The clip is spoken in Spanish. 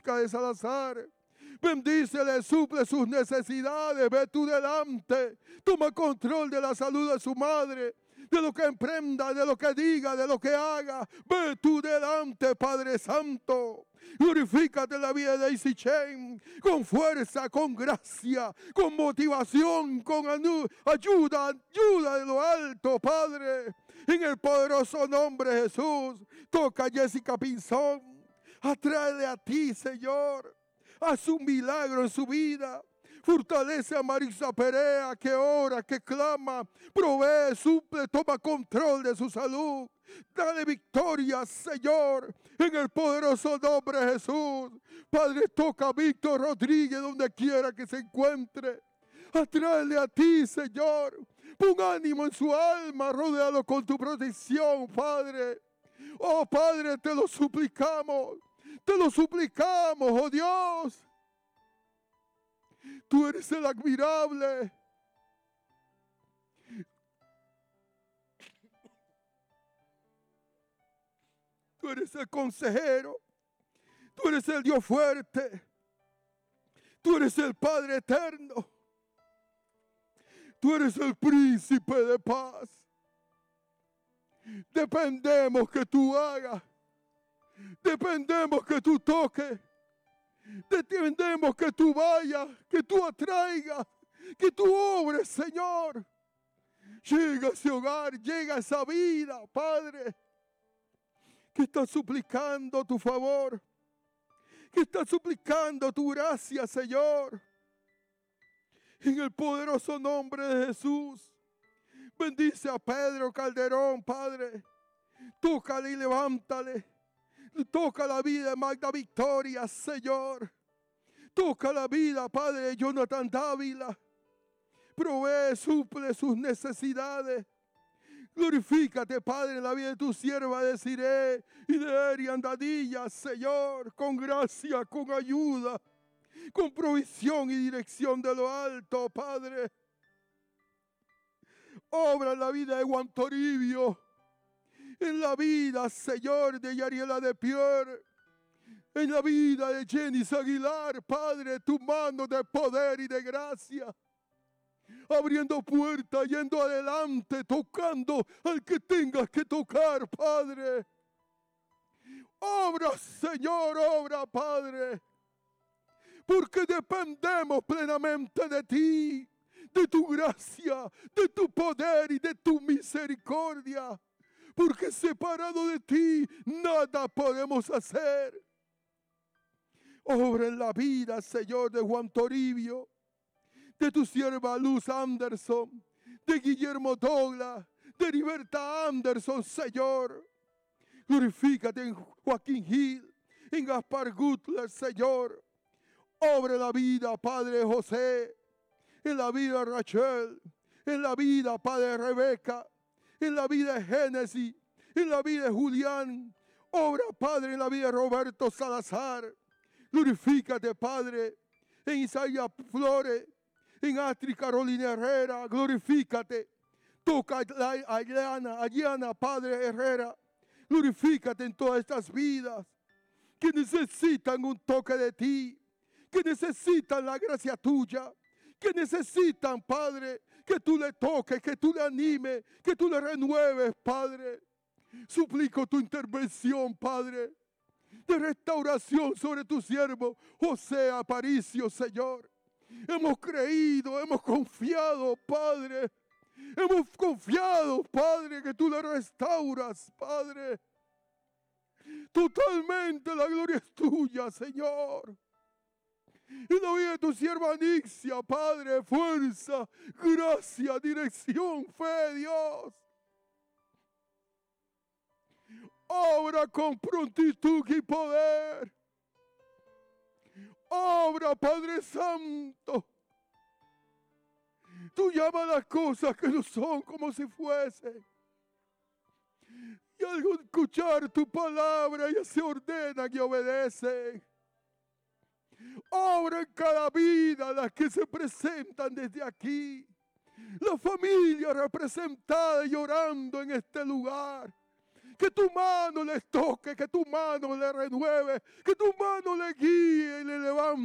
Verónica de Salazar. Bendícele, suple sus necesidades, ve tú delante, toma control de la salud de su madre, de lo que emprenda, de lo que diga, de lo que haga, ve tú delante, Padre Santo. Glorifícate en la vida de Daisy Chain, con fuerza, con gracia, con motivación, con ayuda de lo alto, Padre. En el poderoso nombre de Jesús, toca a Jessica Pinzón, atráele a ti, Señor. Haz un milagro en su vida. Fortalece a Marisa Perea, que ora, que clama, provee, suple, toma control de su salud. Dale victoria, Señor, en el poderoso nombre de Jesús. Padre, toca a Víctor Rodríguez donde quiera que se encuentre. Atráele a ti, Señor. Pon ánimo en su alma, rodéalo con tu protección, Padre. Oh, Padre, te lo suplicamos, oh Dios. Tú eres el admirable. Tú eres el consejero. Tú eres el Dios fuerte. Tú eres el Padre eterno. Tú eres el príncipe de paz. Dependemos que tú hagas. Dependemos que tú toques. Dependemos que tú vayas, que tú atraigas, que tú obres, Señor. Llega a ese hogar, llega a esa vida, Padre, que está suplicando tu favor, que está suplicando tu gracia, Señor. En el poderoso nombre de Jesús, bendice a Pedro Calderón, Padre. Tócale y levántale. Toca la vida de Magda Victoria, Señor. Toca la vida, Padre, de Jonathan Dávila. Provee, suple sus necesidades. Glorifícate, Padre, en la vida de tu sierva Desiree y de Eri Andadilla, Señor, con gracia, con ayuda, con provisión y dirección de lo alto, Padre. Obra en la vida de Juan Toribio, en la vida, Señor, de Yariela de Pior, en la vida de Jenny Aguilar, Padre, tu mano de poder y de gracia, abriendo puertas, yendo adelante, tocando al que tengas que tocar, Padre. Obra, Señor, obra, Padre, porque dependemos plenamente de ti, de tu gracia, de tu poder y de tu misericordia. Porque separado de ti nada podemos hacer. Obra en la vida, Señor, de Juan Toribio, de tu sierva Luz Anderson, de Guillermo Douglas, de Libertad Anderson, Señor. Glorifícate en Joaquín Gil, en Gaspar Gutler, Señor. Obra en la vida, Padre José, en la vida de Rachel, en la vida, Padre Rebeca, en la vida de Génesis, en la vida de Julián. Obra, Padre, en la vida de Roberto Salazar. Glorifícate, Padre, en Isaías Flores, en Astrid Carolina Herrera. Glorifícate. Toca a Ayana, Padre Herrera. Glorifícate en todas estas vidas que necesitan un toque de ti, que necesitan la gracia tuya, que necesitan, Padre, que tú le toques, que tú le animes, que tú le renueves, Padre. Suplico tu intervención, Padre, de restauración sobre tu siervo José Aparicio, Señor. Hemos creído, hemos confiado, Padre. Hemos confiado, Padre, que tú le restauras, Padre. Totalmente la gloria es tuya, Señor. En la vida de tu sierva Nixia, Padre, fuerza, gracia, dirección, fe, Dios. Obra con prontitud y poder. Obra, Padre Santo. Tú llamas las cosas que no son como si fuesen. Y al escuchar tu palabra, ellas se ordenan y obedecen. Obra en cada vida, las que se presentan desde aquí. La familia representada y llorando en este lugar. Que tu mano les toque, que tu mano les renueve, que tu mano les guíe.